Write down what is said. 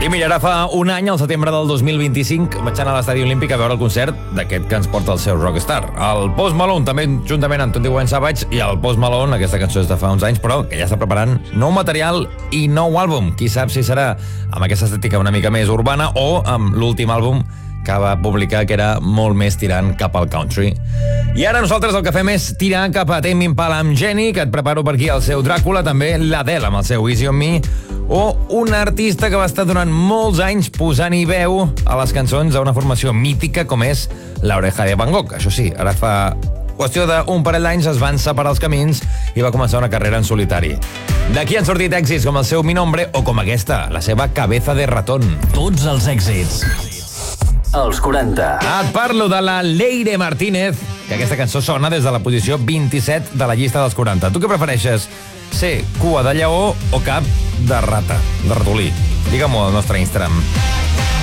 I mira, ara fa un any, al setembre del 2025, vaig anar a l'Estadi Olímpic a veure el concert d'aquest que ens porta el seu rockstar. El Post Malone, també juntament amb 21 Savage, i el Post Malone, aquesta cançó és de fa uns anys, però que ja està preparant nou material i nou àlbum. Qui sap si serà amb aquesta estètica una mica més urbana o amb l'últim àlbum que va publicar, que era molt més tirant cap al country. I ara nosaltres el que fem és tirar cap a Tame Impala amb Jenny, que et preparo per aquí el seu Dràcula, també l'Adele amb el seu Easy on Me, o un artista que va estar durant molts anys posant-hi veu a les cançons d'una formació mítica com és l'Oreja de Van Gogh. Això sí, ara fa qüestió d'un parell d'anys es van separar els camins i va començar una carrera en solitari. D'aquí han sortit èxits com el seu Mi Nombre o com aquesta, la seva Cabeza de Ratón. Tots els èxits. Els 40. Et parlo de la Leire Martínez, que aquesta cançó sona des de la posició 27 de la llista dels 40. Tu què prefereixes? Ser cua de lleó o cap de rata, de ratolí? Digue-m'ho al nostre Instagram.